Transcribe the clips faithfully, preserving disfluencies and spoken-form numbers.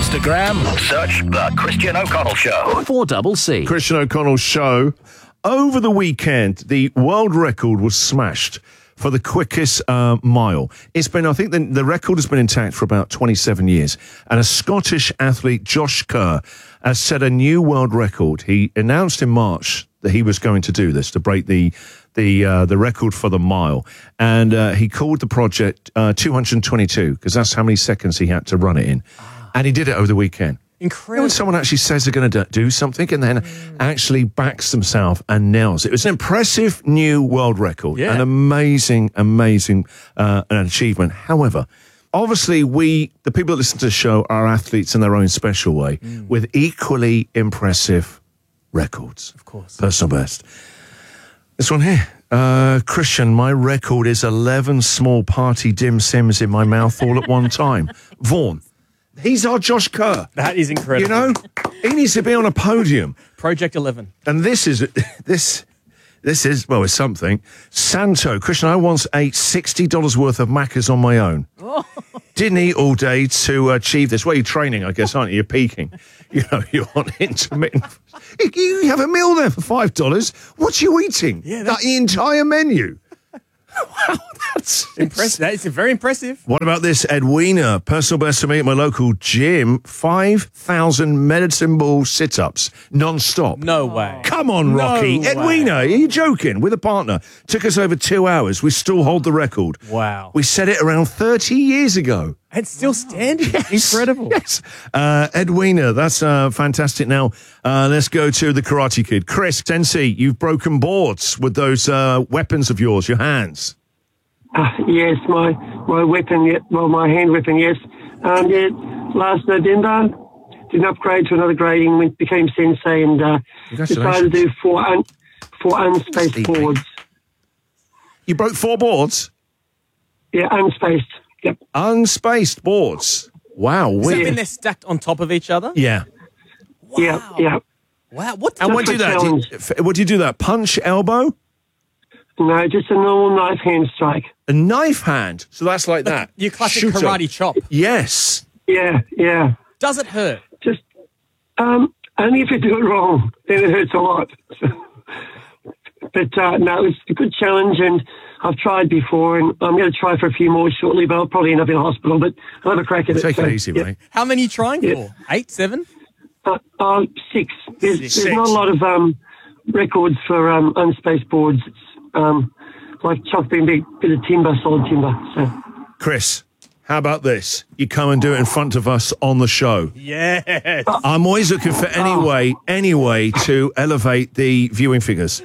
Instagram, search The Christian O'Connell Show. four double C. Christian O'Connell Show. Over the weekend, the world record was smashed for the quickest uh, mile. It's been, I think the, the record has been intact for about twenty-seven years. And a Scottish athlete, Josh Kerr, has set a new world record. He announced in March that he was going to do this, to break the the uh, the record for the mile. And uh, he called the project uh, two hundred twenty-two, because that's how many seconds he had to run it in. Ah. And he did it over the weekend. Incredible. You know when someone actually says they're going to do something and then mm. actually backs themselves and nails it. It was an impressive new world record. Yeah. An amazing, amazing uh, an achievement. However, obviously we, the people that listen to the show, are athletes in their own special way mm. with equally impressive records. Of course. Personal best. This one here. Uh, Christian, my record is eleven small party dim sims in my mouth all at one time. Vaughan. He's our Josh Kerr. That is incredible. You know, he needs to be on a podium. Project eleven. And this is, this, this is, well, it's something. Santo, Christian, I once ate sixty dollars worth of Maccas on my own. Oh. Didn't eat all day to achieve this. Well, you're training, I guess, aren't you? You're peaking. You know, you're on intermittent. You have a meal there for five dollars. What are you eating? Yeah, that's... the entire menu. Wow, that's impressive. That is very impressive. What about this, Edwina? Personal best for me at my local gym: five thousand medicine ball sit-ups non-stop. No way. Come on, Rocky. No Edwina, way. are you joking? With a partner. Took us over two hours. We still hold the record. Wow. We set it around thirty years ago. And still standing. Yes, incredible. Yes. Uh, Edwina, that's uh, fantastic. Now, uh, let's go to the Karate Kid. Chris, Sensei, you've broken boards with those uh, weapons of yours, your hands. Uh, yes, my my weapon, yeah, well, my hand weapon, yes. Um, yeah, last November, did an upgrade to another grading, went, became Sensei, and uh, decided to do four, un, four unspaced boards. You broke four boards? Yeah, unspaced. Yep. Unspaced boards. Wow. Has that been they're stacked on top of each other? Yeah. Wow. Yeah, yeah. Wow. What? And what do you do that? Do you, what do you do that? Punch, elbow? No, just a normal knife hand strike. A knife hand? So that's like that? Your classic Shooter. karate chop. Yes. Yeah, yeah. Does it hurt? Just, um, only if you do it wrong, then it hurts a lot. But, uh, no, it's a good challenge, and I've tried before, and I'm going to try for a few more shortly, but I'll probably end up in hospital, but I'll have a crack at it. Take so, it easy, yeah. mate. How many are you trying yeah. for? Eight, seven? Uh, uh, six. There's, Six. there's not a lot of um, records for um, unspaced boards. It's um, like chopping a bit, bit of timber, solid timber. So, Chris, how about this? You come and do it in front of us on the show. Yes. I'm always looking for any way, any way to elevate the viewing figures.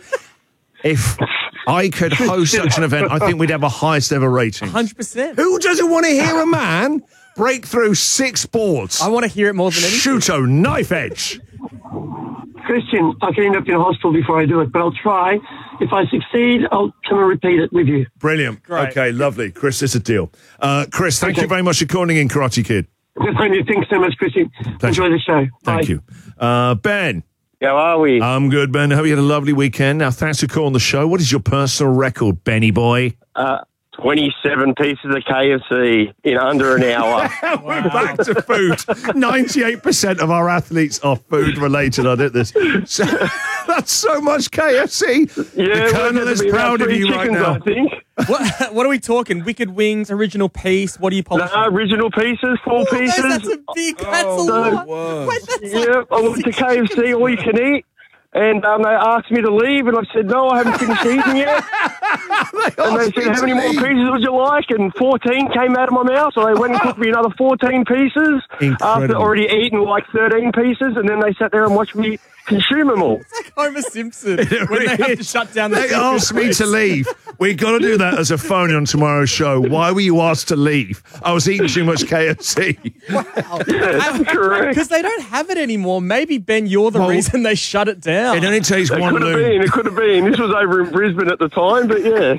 If I could host such an event, I think we'd have a highest ever rating. one hundred percent. Who doesn't want to hear a man break through six boards? I want to hear it more than anything. Shooto, knife edge. Christian, I can end up in a hospital before I do it, but I'll try. If I succeed, I'll come and repeat it with you. Brilliant. Great. Okay, lovely. Chris, it's a deal. Uh, Chris, thank Okay. you very much for calling in, Karate Kid. Thanks so much, Christian. Pleasure. Enjoy the show. Thank Bye. you. Uh, Ben. How are we? I'm good, Ben. Hope you had a lovely weekend. Now, thanks for calling the show. What is your personal record, Benny boy? Uh, twenty-seven pieces of K F C in under an hour. We're back to food. ninety-eight percent of our athletes are food related. I did this. So, that's so much K F C. Yeah, the Colonel is proud of you right chickens, now. I think. What, what are we talking? Wicked wings, original piece? What are you polishing? No, original pieces, four Oh, pieces. That's a big, that's Oh, a lot. whoa. Wait, that's Yeah, I went to K F C, all you can eat. And um, they asked me to leave, and I said, no, I haven't finished eating yet. They And they asked me said, how to many more leave. pieces would you like? And fourteen came out of my mouth, so they went and cooked me another fourteen pieces after Incredible. already eating like thirteen pieces, and then they sat there and watched me consume them all. like Homer Simpson when they have to shut down the They asked me to leave. We got to do that as a phone on tomorrow's show. Why were you asked to leave? I was eating too much K F C. That's correct. Because they don't have it anymore. Maybe, Ben, you're the Well, reason they shut it down. It only takes It one could have loon. been, it could have been. This was over in Brisbane at the time, but yes.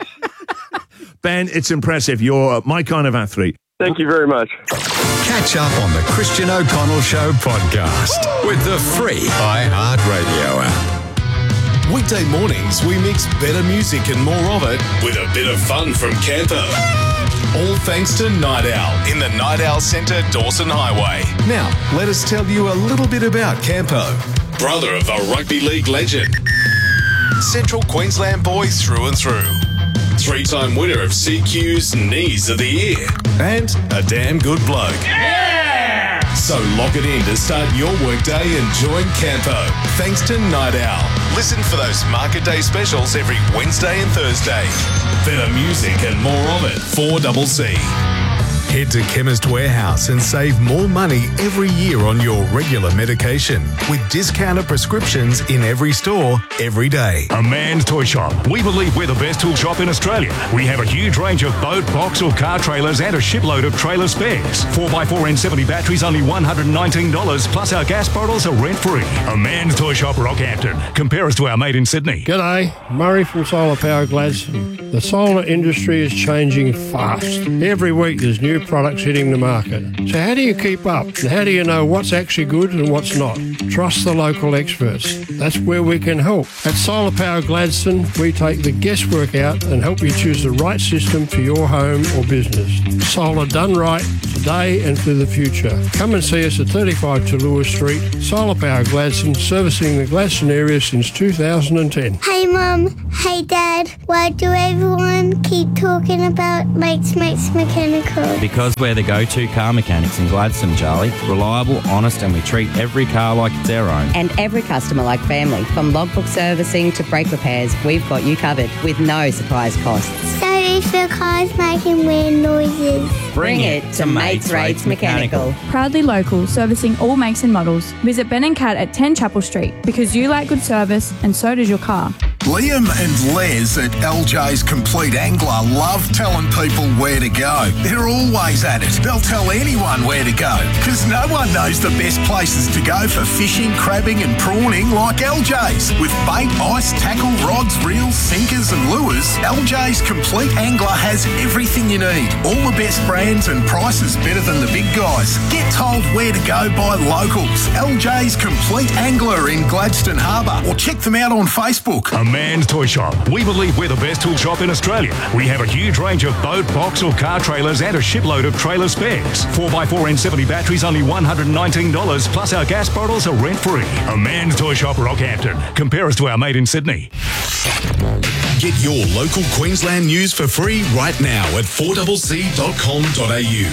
Ben, it's impressive. You're my kind of athlete. Thank you very much. Catch up on the Christian O'Connell Show podcast with the free iHeartRadio app. Weekday mornings, we mix better music and more of it with a bit of fun from Camper. All thanks to Night Owl in the Night Owl Centre, Dawson Highway. Now, let us tell you a little bit about Campo. Brother of a rugby league legend. Central Queensland boy through and through. Three-time winner of C Q's Knees of the Year. And a damn good bloke. Yeah! So lock it in to start your workday and join Campo. Thanks to Night Owl. Listen for those Market Day specials every Wednesday and Thursday. Better music and more of it. four C C. Head to Chemist Warehouse and save more money every year on your regular medication with discounted prescriptions in every store, every day. A Man's Toy Shop. We believe we're the best tool shop in Australia. We have a huge range of boat, box or car trailers and a shipload of trailer spares. four by four N seventy batteries only one hundred nineteen dollars, plus our gas bottles are rent-free. A Man's Toy Shop, Rockhampton. Compare us to our mate in Sydney. G'day, Murray from Solar Power Gladstone. The solar industry is changing fast. Every week there's new products hitting the market. So how do you keep up? And how do you know what's actually good and what's not? Trust the local experts. That's where we can help. At Solar Power Gladstone, we take the guesswork out and help you choose the right system for your home or business. Solar done right, today and for the future. Come and see us at thirty-five Tallulah Street. Solar Power Gladstone, servicing the Gladstone area since two thousand ten. Hey Mum, hey Dad, why do everyone keep talking about Mates Mates Mechanical? Because we're the go-to car mechanics in Gladstone, Charlie. Reliable, honest, and we treat every car like it's our own. And every customer like family. From logbook servicing to brake repairs, we've got you covered with no surprise costs. So if your car's making weird noises, bring it to Mates Rates Mechanical. Proudly local, servicing all makes and models. Visit Ben and Kat at ten Chapel Street because you like good service and so does your car. Liam and Les at L J's Complete Angler love telling people where to go. They're always at it. They'll tell anyone where to go because no one knows the best places to go for fishing, crabbing and prawning like L J's. With bait, ice, tackle, rods, reels, sinkers and lures, L J's Complete Angler has everything you need. All the best brands and prices better than the big guys. Get told where to go by locals. L J's Complete Angler in Gladstone Harbour, or check them out on Facebook. A Man's Toy Shop. We believe we're the best tool shop in Australia. We have a huge range of boat, box or car trailers and a shipload of trailer spares. four by four N seventy batteries only one hundred nineteen dollars, plus our gas bottles are rent-free. A Man's Toy Shop, Rockhampton. Compare us to our mate in Sydney. Get your local Queensland news for free right now at four c c dot com dot a u.